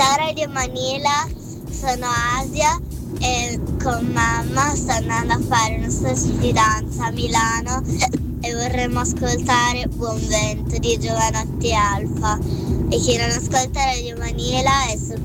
Ciao Radio Manila, sono Asia e con mamma sto andando a fare uno stage di danza a Milano e vorremmo ascoltare Buon Vento di Giovanotti Alfa. E chi non ascolta Radio Manila è